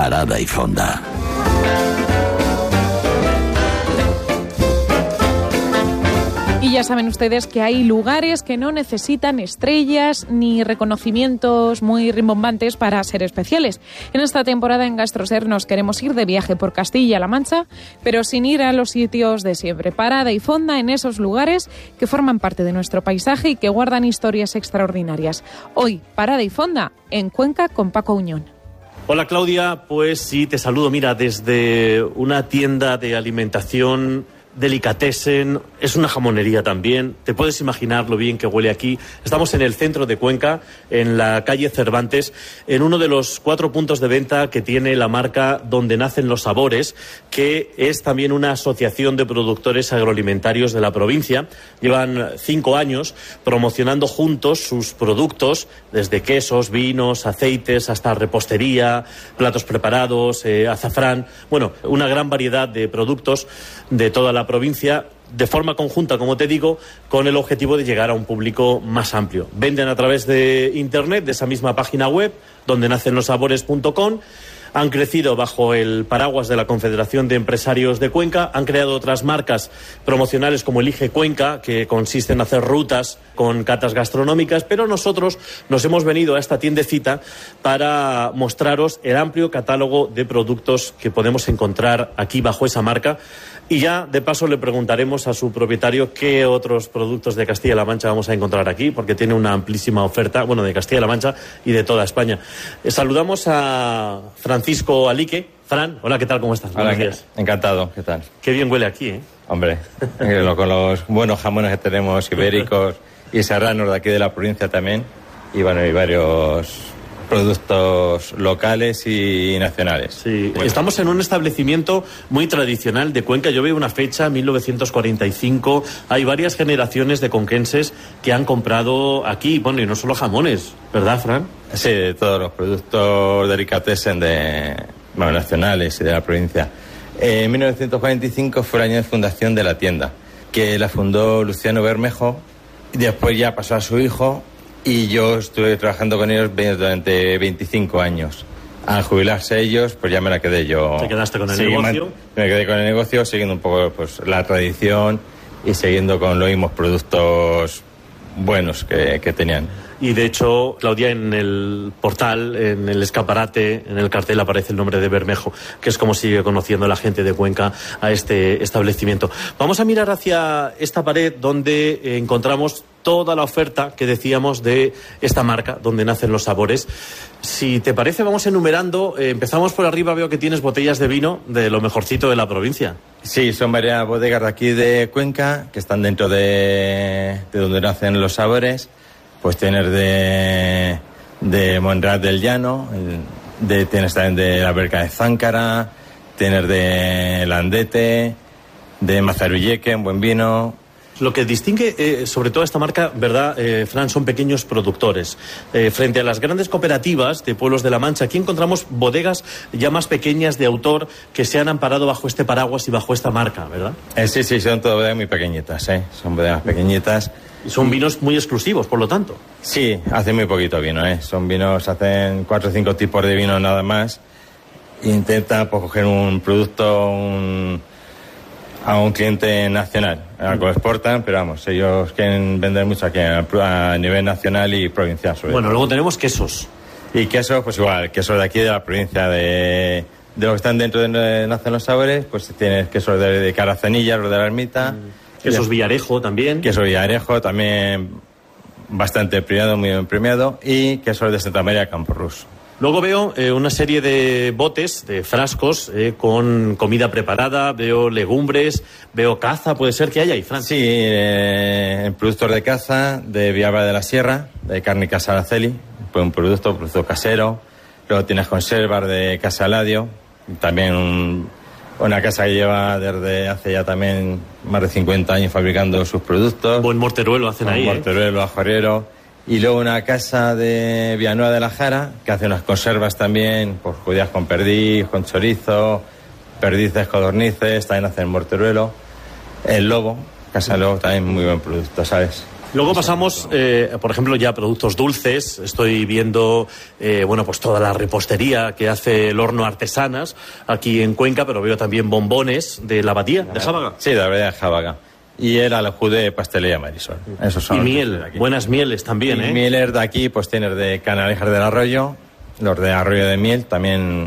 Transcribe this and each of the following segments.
Parada y Fonda. Y ya saben ustedes que hay lugares que no necesitan estrellas ni reconocimientos muy rimbombantes para ser especiales. En esta temporada en GastroSer nos queremos ir de viaje por Castilla-La Mancha, pero sin ir a los sitios de siempre. Parada y fonda en esos lugares que forman parte de nuestro paisaje y que guardan historias extraordinarias. Hoy, parada y fonda en Cuenca con Paco Uñón. Hola Claudia, pues sí, te saludo. Mira, desde una tienda de alimentación delicatessen, es una jamonería también. Te puedes imaginar lo bien que huele aquí. Estamos en el centro de Cuenca, en la calle Cervantes, en uno de los 4 puntos de venta que tiene la marca Donde Nacen los Sabores, que es también una asociación de productores agroalimentarios de la provincia. Llevan 5 años promocionando juntos sus productos, desde quesos, vinos, aceites, hasta repostería, platos preparados, azafrán. Bueno, una gran variedad de productos de toda la provincia, de forma conjunta, como te digo, con el objetivo de llegar a un público más amplio. Venden a través de internet, de esa misma página web, dondenacenlossabores.com. Han crecido bajo el paraguas de la Confederación de Empresarios de Cuenca, han creado otras marcas promocionales como Elige Cuenca, que consiste en hacer rutas con catas gastronómicas, pero nosotros nos hemos venido a esta tiendecita para mostraros el amplio catálogo de productos que podemos encontrar aquí bajo esa marca. Y ya, de paso, le preguntaremos a su propietario qué otros productos de Castilla-La Mancha vamos a encontrar aquí, porque tiene una amplísima oferta, bueno, de Castilla-La Mancha y de toda España. Saludamos a Francisco Alique. Fran, hola, ¿qué tal? ¿Cómo estás? Hola, buenos días. Encantado, ¿qué tal? Qué bien huele aquí, ¿eh? Hombre, con los buenos jamones que tenemos, ibéricos y serranos de aquí de la provincia también, y bueno, y varios productos locales y nacionales. Sí, bueno. Estamos en un establecimiento muy tradicional de Cuenca. Yo veo una fecha, 1945. Hay varias generaciones de conquenses que han comprado aquí. Bueno, y no solo jamones, ¿verdad, Fran? Sí, de todos los productos delicatessen nacionales y de la provincia. En 1945 fue el año de fundación de la tienda, que la fundó Luciano Bermejo, y después ya pasó a su hijo. Y yo estuve trabajando con ellos durante 25 años. Al jubilarse ellos, pues ya me la quedé yo. ¿Te quedaste con el negocio? Me quedé con el negocio, siguiendo un poco pues la tradición y siguiendo con los mismos productos buenos que tenían. Y de hecho, Claudia, en el portal, en el escaparate, en el cartel aparece el nombre de Bermejo, que es como sigue conociendo la gente de Cuenca a este establecimiento. Vamos a mirar hacia esta pared donde encontramos toda la oferta que decíamos de esta marca, Donde Nacen los Sabores. Si te parece, vamos enumerando. Empezamos por arriba, veo que tienes botellas de vino de lo mejorcito de la provincia. Sí, son varias bodegas de aquí de Cuenca, que están dentro de Donde Nacen los Sabores. Pues tienes de Monrad del Llano, tienes también de la Berca de Záncara, tienes de Landete, de Mazarulleque, un buen vino. Lo que distingue sobre todo esta marca, ¿verdad, Fran? Son pequeños productores. Frente a las grandes cooperativas de pueblos de La Mancha, aquí encontramos bodegas ya más pequeñas de autor que se han amparado bajo este paraguas y bajo esta marca, ¿verdad? Sí, son todas bodegas muy pequeñitas, son bodegas pequeñitas. Y son vinos muy exclusivos, por lo tanto. Sí, hacen muy poquito vino, Son vinos, hacen 4 o 5 tipos de vino nada más. Intentan pues, coger un producto a un cliente nacional. Algo exportan, pero vamos, ellos quieren vender mucho aquí a nivel nacional y provincial. Bueno, luego tenemos quesos. Y quesos, pues igual, quesos de aquí de la provincia de los que están dentro de Nacen los Sabores, pues tienes quesos de Caracenilla, los de la Ermita. Quesos Villarejo también. Queso Villarejo también bastante premiado, muy bien premiado. Y quesos de Santa María Camporrús. Luego veo una serie de botes, de frascos, con comida preparada, veo legumbres, veo caza, puede ser que haya ahí, Fran. Sí, productos de caza, de Villalba de la Sierra, de carne Casa Araceli, pues un producto casero. Luego tienes conservas de Casa Ladio, también una casa que lleva desde hace ya también más de 50 años fabricando sus productos. Buen morteruelo hacen ahí. Morteruelo, ajorero. Y luego una casa de Villanueva de la Jara, que hace unas conservas también, pues judías con perdiz, con chorizo, perdices, codornices, también hacen morteruelo. El Lobo, Casa Lobo, también muy buen producto, ¿sabes? Luego pasamos, por ejemplo, ya a productos dulces. Estoy viendo, pues toda la repostería que hace el horno Artesanas aquí en Cuenca, pero veo también bombones de la abadía de Jábaga. Sí, de la abadía de Jábaga. Y el Alajú de Pastelería Marisol. Esos son y miel, buenas mieles también, y mieles de aquí, pues tienes de Canalejas del Arroyo, los de Arroyo de Miel, también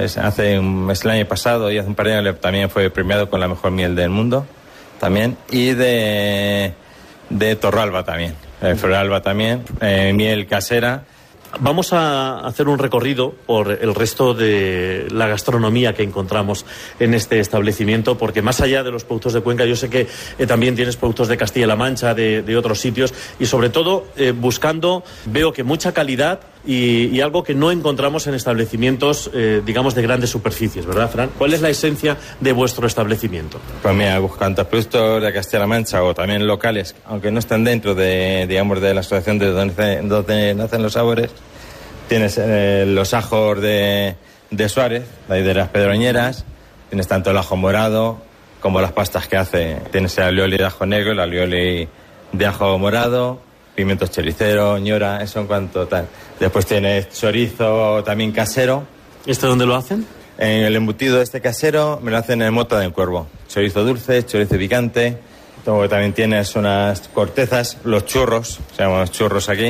el año pasado y hace un par de años también fue premiado con la mejor miel del mundo, también, y de Torralba también, Floralba también, miel casera. Vamos a hacer un recorrido por el resto de la gastronomía que encontramos en este establecimiento, porque más allá de los productos de Cuenca, yo sé que también tienes productos de Castilla-La Mancha, de otros sitios, y sobre todo buscando, veo que mucha calidad y algo que no encontramos en establecimientos, digamos, de grandes superficies, ¿verdad, Fran? ¿Cuál es la esencia de vuestro establecimiento? Pues mira, buscando productos de Castilla-La Mancha o también locales, aunque no estén dentro de la asociación de donde nacen los sabores. Tienes los ajos de Suárez, de las Pedroñeras, tienes tanto el ajo morado como las pastas que hace. Tienes el alioli de ajo negro, el alioli de ajo morado, pimientos choricero, ñora, eso en cuanto tal. Después tienes chorizo también casero. ¿Este dónde lo hacen? En el embutido este casero me lo hacen en Mota del Cuervo. Chorizo dulce, chorizo picante. Luego también tienes unas cortezas, los churros, se llaman churros aquí,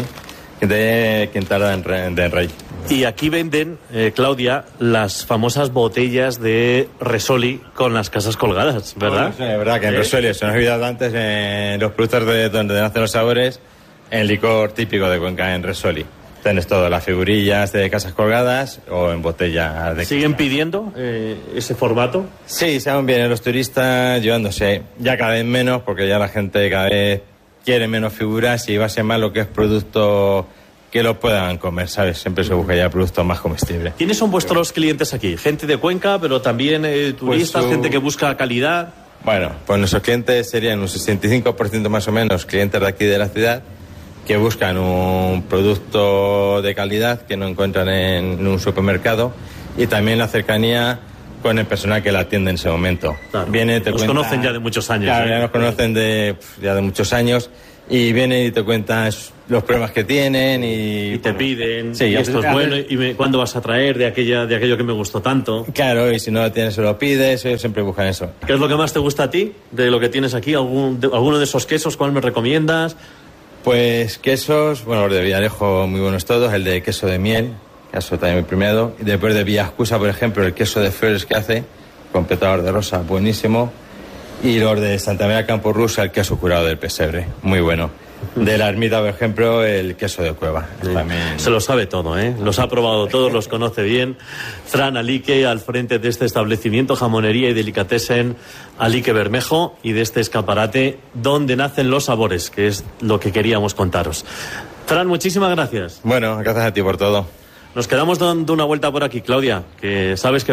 de Quintana de Rey. Y aquí venden, Claudia, las famosas botellas de Resoli con las casas colgadas, ¿verdad? Sí, es verdad que en Resoli, se nos ha olvidado antes, los productos de donde nacen los sabores, en licor típico de Cuenca, en Resoli. Tienes todas las figurillas de casas colgadas o en botellas de... ¿Siguen pidiendo ese formato? Sí, saben bien los turistas llevándose, ya cada vez menos, porque ya la gente cada vez quiere menos figuras y va a ser más lo que es producto que lo puedan comer, ¿sabes? Siempre se busca ya productos más comestibles. ¿Quiénes son vuestros clientes aquí? Gente de Cuenca, pero también turistas, gente que busca calidad. Bueno, pues nuestros clientes serían un 65% más o menos clientes de aquí de la ciudad, que buscan un producto de calidad que no encuentran en un supermercado, y también la cercanía con el personal que la atiende en ese momento. Claro. Nos conocen ya de muchos años. Claro, ya nos conocen de muchos años, y vienen y te cuentan los problemas que tienen y te piden, sí, y esto es bueno, y ¿cuándo vas a traer de aquello que me gustó tanto? Claro, y si no lo tienes, se lo pides, ellos siempre buscan eso. ¿Qué es lo que más te gusta a ti de lo que tienes aquí? ¿Alguno de esos quesos, cuál me recomiendas? Pues quesos, bueno, los de Villarejo muy buenos todos, el de queso de miel, queso también muy premiado, y después de Villascusa, por ejemplo, el queso de flores que hace, con petador de rosa, buenísimo, y los de Santa María Campo Rusa, el queso curado del pesebre, muy bueno. De la Ermita, por ejemplo, el queso de Cueva. Sí. También... Se lo sabe todo, ¿eh? Los ha probado todos, los conoce bien. Fran Alique, al frente de este establecimiento, jamonería y delicatessen Alique Bermejo, y de este escaparate donde nacen los sabores, que es lo que queríamos contaros. Fran, muchísimas gracias. Bueno, gracias a ti por todo. Nos quedamos dando una vuelta por aquí, Claudia, que sabes que